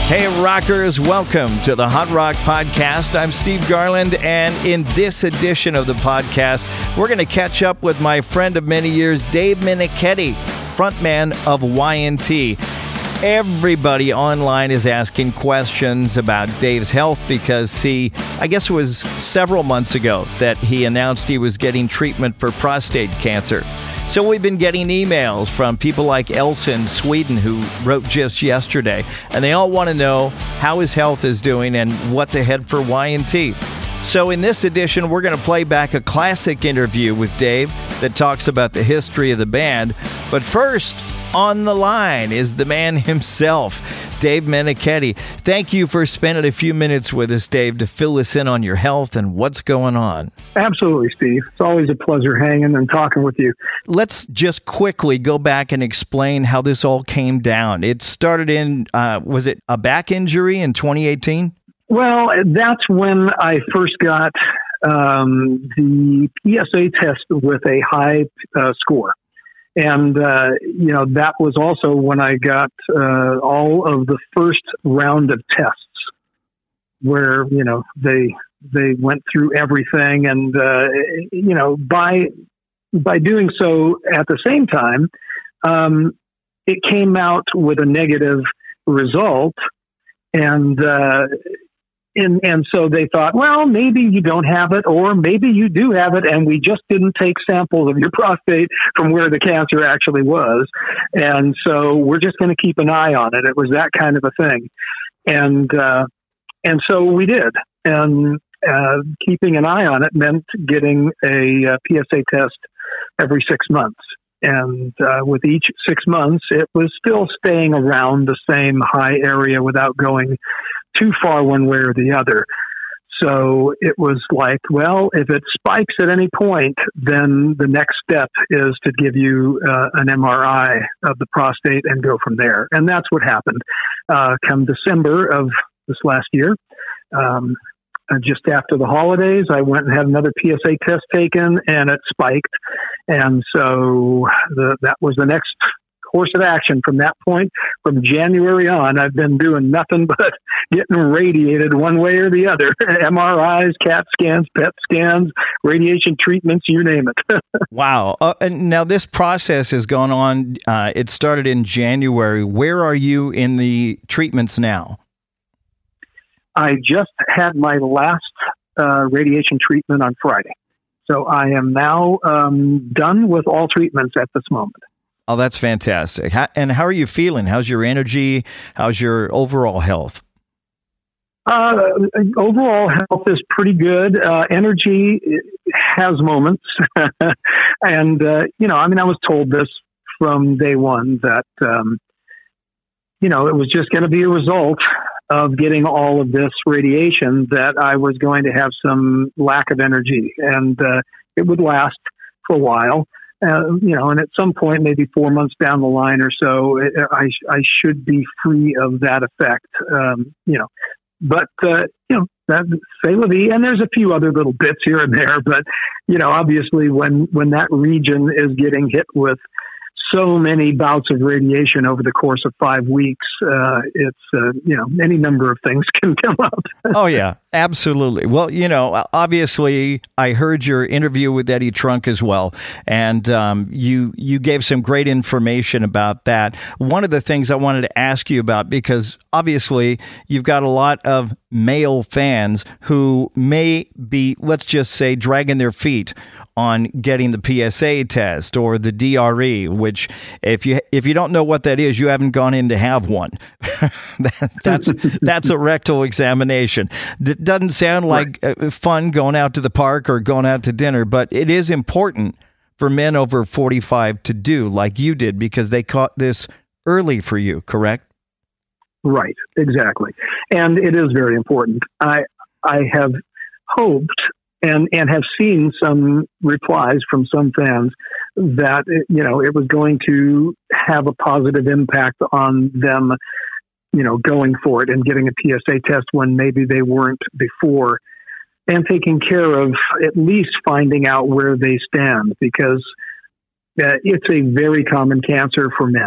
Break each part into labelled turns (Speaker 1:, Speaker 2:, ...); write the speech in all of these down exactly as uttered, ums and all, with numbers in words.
Speaker 1: Hey, rockers, welcome to the Hot Rock Podcast. I'm Steve Garland, and in this edition of the podcast, we're going to catch up with my friend of many years, Dave Meniketti, frontman of Y and T. Everybody online is asking questions about Dave's health because, see, I guess it was several months ago that he announced he was getting treatment for prostate cancer. So we've been getting emails from people like Elsa in Sweden who wrote just yesterday, and they all want to know how his health is doing and what's ahead for Y and T. So in this edition, we're going to play back a classic interview with Dave that talks about the history of the band. But first, on the line is the man himself, Dave Meniketti. Thank you for spending a few minutes with us, Dave, to fill us in on your health and what's going on.
Speaker 2: Absolutely, Steve. It's always a pleasure hanging and talking with you.
Speaker 1: Let's just quickly go back and explain how this all came down. It started in, uh, was it a back injury in twenty eighteen?
Speaker 2: Well, that's when I first got um, the P S A test with a high uh, score. And, uh, you know, that was also when I got uh, all of the first round of tests where, you know, they they went through everything. And, uh, you know, by by doing so at the same time, um, it came out with a negative result. And, uh, and, and so they thought, well, maybe you don't have it, or maybe you do have it, and we just didn't take samples of your prostate from where the cancer actually was. And so we're just going to keep an eye on it. It was that kind of a thing. And, uh, and so we did. And uh, keeping an eye on it meant getting a, a P S A test every six months. And uh, with each six months, it was still staying around the same high area without going too far one way or the other. So it was like, well, if it spikes at any point, then the next step is to give you uh, an M R I of the prostate and go from there. And that's what happened. Uh, come December of this last year, um, Uh, just after the holidays, I went and had another P S A test taken, and it spiked. And so the, that was the next course of action. From that point, from January on, I've been doing nothing but getting radiated one way or the other. M R Is, CAT scans, P E T scans, radiation treatments, you name it.
Speaker 1: Wow. Uh, and now this process has gone on. Uh, it started in January. Where are you in the treatments now?
Speaker 2: I just had my last uh, radiation treatment on Friday. So I am now um, done with all treatments at this moment.
Speaker 1: Oh, that's fantastic. How, and how are you feeling? How's your energy? How's your overall health?
Speaker 2: Uh, overall health is pretty good. Uh, energy has moments. and, uh, you know, I mean, I was told this from day one that, um, you know, it was just going to be a result of getting all of this radiation that I was going to have some lack of energy, and uh, it would last for a while, uh, you know, and at some point, maybe four months down the line or so, I, I should be free of that effect, um, you know, but, uh, you know, that say la vie, and there's a few other little bits here and there, but, you know, obviously when, when that region is getting hit with so many bouts of radiation over the course of five weeks, uh, it's, uh, you know, any number of things can come up.
Speaker 1: Oh, yeah, absolutely. Well, you know, obviously, I heard your interview with Eddie Trunk as well, and um, you you gave some great information about that. One of the things I wanted to ask you about, because obviously you've got a lot of male fans who may be, let's just say, dragging their feet on getting the P S A test or the D R E, which if you if you don't know what that is, you haven't gone in to have one. that, that's that's a rectal examination. It doesn't sound like right. fun going out to the park or going out to dinner, but it is important for men over forty-five to do, like you did, because they caught this early for you, correct?
Speaker 2: Right, exactly. And it is very important. I I have hoped and and have seen some replies from some fans that, you know, it was going to have a positive impact on them, you know, going for it and getting a P S A test when maybe they weren't before, and taking care of at least finding out where they stand, because uh, it's a very common cancer for men.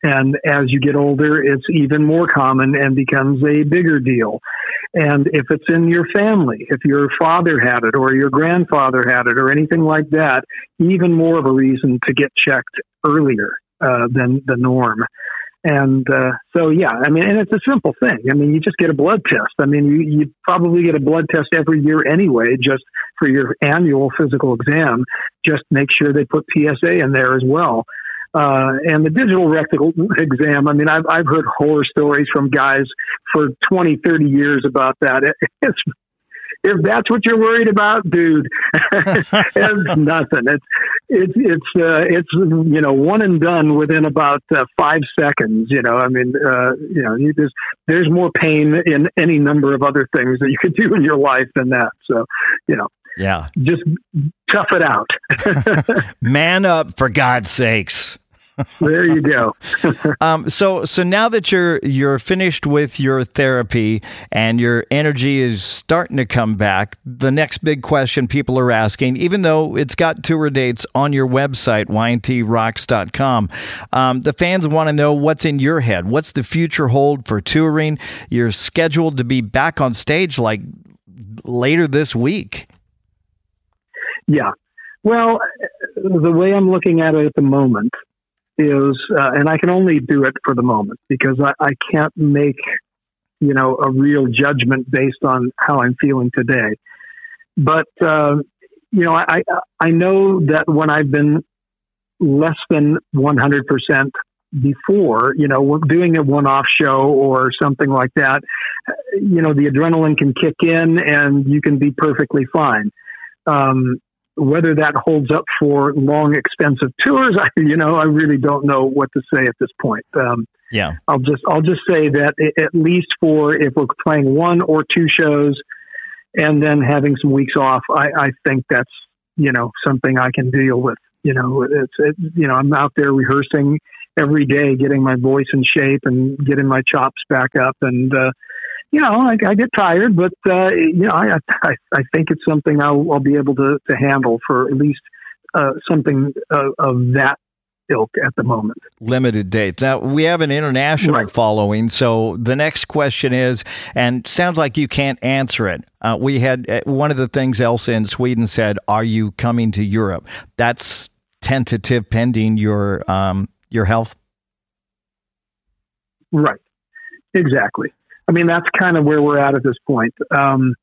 Speaker 2: And as you get older, it's even more common and becomes a bigger deal. And if it's in your family, if your father had it or your grandfather had it or anything like that, even more of a reason to get checked earlier uh, than the norm. And uh, so, yeah, I mean, and it's a simple thing. I mean, you just get a blood test. I mean, you, you probably get a blood test every year anyway, just for your annual physical exam. Just make sure they put P S A in there as well. Uh, and the digital rectal exam, I mean, I've, I've heard horror stories from guys for twenty, thirty years about that. It, it's, if that's what you're worried about, dude, it's nothing. It's, it's, it's, uh, it's, you know, one and done within about uh, five seconds, you know, I mean, uh, you know, you just, there's more pain in any number of other things that you could do in your life than that. So, you know,
Speaker 1: yeah,
Speaker 2: just tough it out.
Speaker 1: Man up, for God's sakes.
Speaker 2: There you go.
Speaker 1: um, so, so now that you're you're finished with your therapy and your energy is starting to come back, the next big question people are asking, even though it's got tour dates on your website, Y N T rocks dot com, um, the fans want to know what's in your head. What's the future hold for touring? You're scheduled to be back on stage like later this week.
Speaker 2: Yeah. Well, the way I'm looking at it at the moment is, uh, and I can only do it for the moment because I, I can't make, you know, a real judgment based on how I'm feeling today. But, uh, you know, I, I know that when I've been less than one hundred percent before, you know, we're doing a one-off show or something like that, you know, the adrenaline can kick in and you can be perfectly fine. Um, Whether that holds up for long, expensive tours, I, you know, I really don't know what to say at this point. Um,
Speaker 1: yeah,
Speaker 2: I'll just I'll just say that at least for if we're playing one or two shows, and then having some weeks off, I, I think that's, you know, something I can deal with. You know, it's it, you know, I'm out there rehearsing every day, getting my voice in shape and getting my chops back up, and uh, you know, I, I get tired, but, uh, you know, I, I, I think it's something I'll, I'll be able to, to handle for at least uh, something uh, of that ilk at the moment.
Speaker 1: Limited dates. Now, we have an international
Speaker 2: right.
Speaker 1: following, so the next question is, and sounds like you can't answer it. Uh, we had uh, one of the things Elsa in Sweden said, are you coming to Europe? That's tentative pending your, um, your health?
Speaker 2: Right. Exactly. I mean, that's kind of where we're at at this point. Um,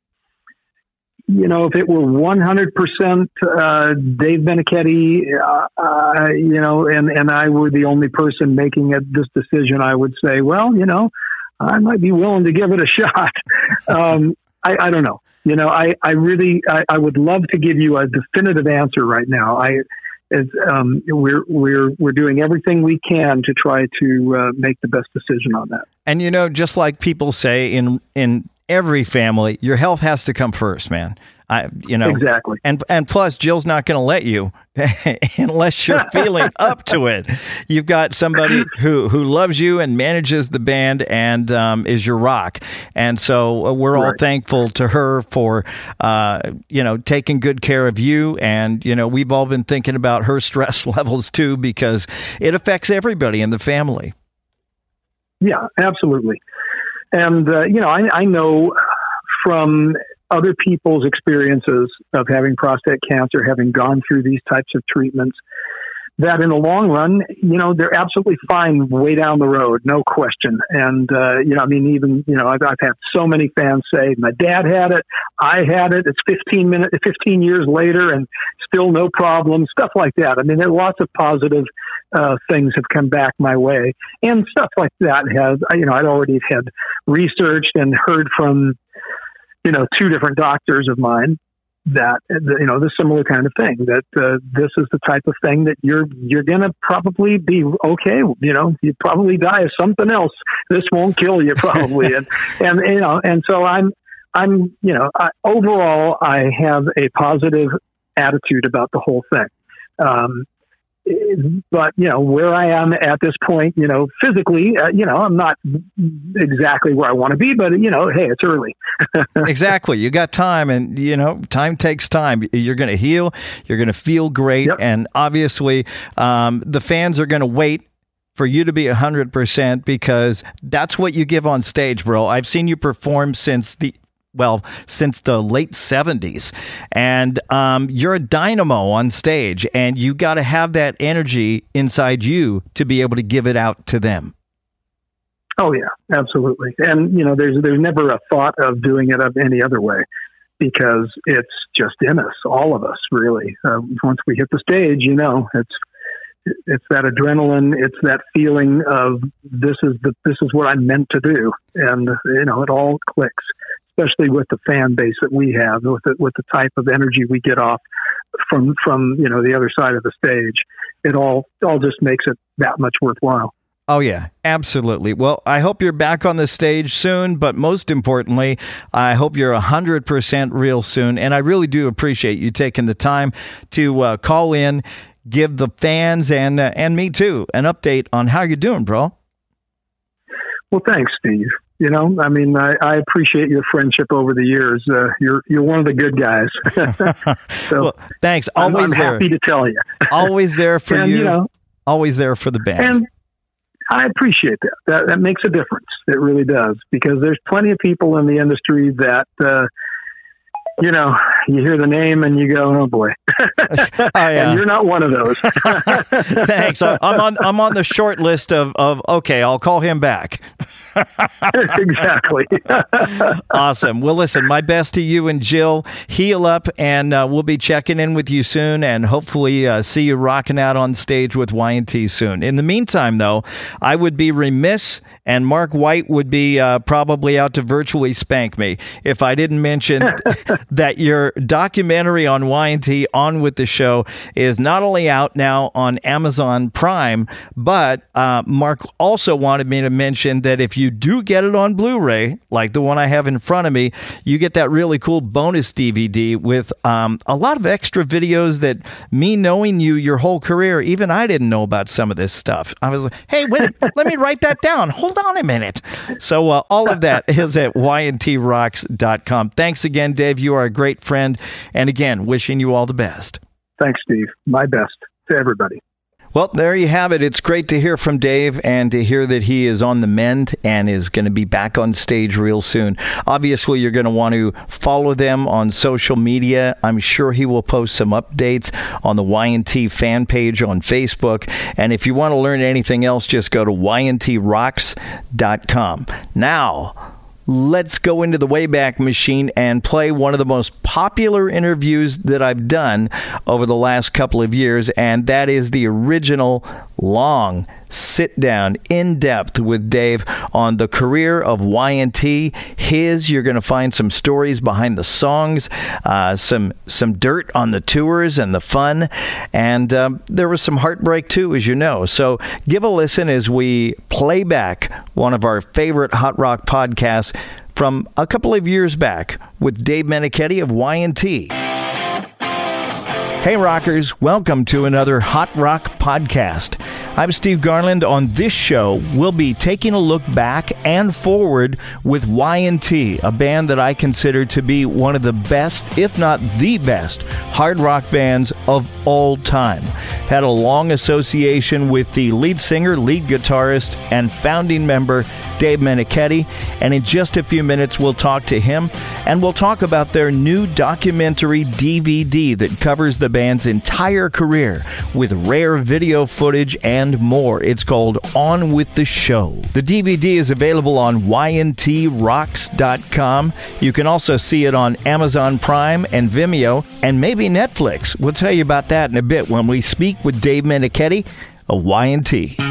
Speaker 2: you know, if it were one hundred percent uh, Dave Benicchetti, uh, uh, you know, and, and I were the only person making a, this decision, I would say, well, you know, I might be willing to give it a shot. um, I, I don't know. You know, I, I really, I, I would love to give you a definitive answer right now. I, Is, um, we're we're we're doing everything we can to try to uh, make the best decision on that. And
Speaker 1: you know, just like people say in in every family, your health has to come first, man. I, you know,
Speaker 2: exactly.
Speaker 1: And and plus, Jill's not going to let you unless you're feeling up to it. You've got somebody who, who loves you and manages the band and um, is your rock. And so we're all right. thankful to her for, uh, you know, taking good care of you. And, you know, we've all been thinking about her stress levels, too, because it affects everybody in the family.
Speaker 2: Yeah, absolutely. And, uh, you know, I, I know from other people's experiences of having prostate cancer, having gone through these types of treatments, that in the long run, you know, they're absolutely fine way down the road, no question. And, uh, you know, I mean, even, you know, I've, I've had so many fans say, my dad had it, I had it, it's fifteen minutes, fifteen years later and still no problem, stuff like that. I mean, there are lots of positive uh, things have come back my way. And stuff like that has, you know, I'd already had researched and heard from, you know, two different doctors of mine that, you know, the similar kind of thing, that uh, this is the type of thing that you're, you're going to probably be okay. You know, you probably die of something else. This won't kill you probably. and, and, you know, and so I'm, I'm, you know, I, overall, I have a positive attitude about the whole thing. Um, But, you know, where I am at this point, you know, physically, uh, you know, I'm not exactly where I want to be, but, you know, hey, it's early.
Speaker 1: Exactly. You got time, and, you know, time takes time. You're going to heal. You're going to feel great. Yep. And obviously, um, the fans are going to wait for you to be one hundred percent because that's what you give on stage, bro. I've seen you perform since the well, since the late seventies. And um, you're a dynamo on stage, and you got to have that energy inside you to be able to give it out to them.
Speaker 2: Oh, yeah, absolutely. And, you know, there's there's never a thought of doing it of any other way because it's just in us, all of us, really. Uh, once we hit the stage, you know, it's it's that adrenaline, it's that feeling of this is the this is what I'm meant to do. And, you know, it all clicks. Especially with the fan base that we have, with the, with the type of energy we get off from from you know the other side of the stage, it all all just makes it that much worthwhile.
Speaker 1: Oh yeah, absolutely. Well, I hope you're back on the stage soon, but most importantly, I hope you're one hundred percent real soon. And I really do appreciate you taking the time to uh, call in, give the fans and uh, and me too an update on how you're doing, bro.
Speaker 2: Well, thanks, Steve. You know, I mean, I, I appreciate your friendship over the years. Uh, you're you're one of the good guys. So
Speaker 1: well, thanks. Always
Speaker 2: I'm, I'm
Speaker 1: there.
Speaker 2: happy to tell you.
Speaker 1: Always there for
Speaker 2: and,
Speaker 1: you.
Speaker 2: you know,
Speaker 1: always there for the band.
Speaker 2: And I appreciate that. That that makes a difference. It really does, because there's plenty of people in the industry that, uh, you know, you hear the name and you go, oh boy.
Speaker 1: Oh, yeah.
Speaker 2: And you're not one of those.
Speaker 1: Thanks. I'm on I'm on the short list of, of okay, I'll call him back.
Speaker 2: Exactly.
Speaker 1: Awesome. Well, listen, my best to you and Jill. Heal up, and uh, we'll be checking in with you soon, and hopefully uh, see you rocking out on stage with Y and T soon. In the meantime, though, I would be remiss, and Mark White would be uh, probably out to virtually spank me if I didn't mention that your documentary on Y and T, On With The Show, is not only out now on Amazon Prime, but uh, Mark also wanted me to mention that if you do get it on Blu-ray, like the one I have in front of me, you get that really cool bonus D V D with um, a lot of extra videos that, me knowing you your whole career, even I didn't know about some of this stuff. I was like, hey, wait, let me write that down. Hold on a minute. So uh, all of that is at y n t rocks dot com. Thanks again, Dave. You are a great friend. And again, wishing you all the best.
Speaker 2: Thanks, Steve. My best to everybody.
Speaker 1: Well, there you have it. It's great to hear from Dave and to hear that he is on the mend and is going to be back on stage real soon. Obviously, you're going to want to follow them on social media. I'm sure he will post some updates on the Y and T fan page on Facebook. And if you want to learn anything else, just go to y n t rocks dot com. Now, let's go into the Wayback Machine and play one of the most popular interviews that I've done over the last couple of years, and that is the original long sit-down, in-depth with Dave on the career of Y and T. His, you're going to find some stories behind the songs, uh, some some dirt on the tours and the fun, and um, there was some heartbreak too, as you know. So give a listen as we play back one of our favorite Hot Rock podcasts from a couple of years back with Dave Meniketti of Y and T. Hey rockers, welcome to another Hot Rock podcast. I'm Steve Garland. On this show, we'll be taking a look back and forward with Y and T, a band that I consider to be one of the best, if not the best, hard rock bands of all time. Had a long association with the lead singer, lead guitarist, and founding member, Dave Meniketti, and in just a few minutes we'll talk to him, and we'll talk about their new documentary D V D that covers the band's entire career with rare video footage and more. It's called On With The Show. The D V D is available on y n t rocks dot com. You can also see it on Amazon Prime and Vimeo, and maybe Netflix. We'll tell you about that in a bit when we speak with Dave Meniketti of Y and T.